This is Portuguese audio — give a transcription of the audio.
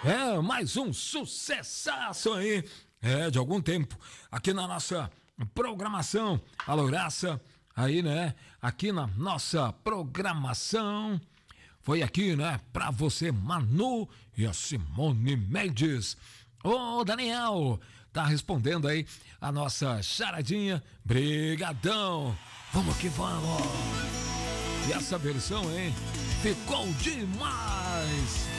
Mais um sucessaço aí, de algum tempo, aqui na nossa programação. Alô, Graça, aí, né, aqui na nossa programação, foi aqui, né, pra você, Manu e a Simone Mendes. Ô, Daniel, tá respondendo aí a nossa charadinha, brigadão, vamos que vamos. E essa versão, hein, ficou demais.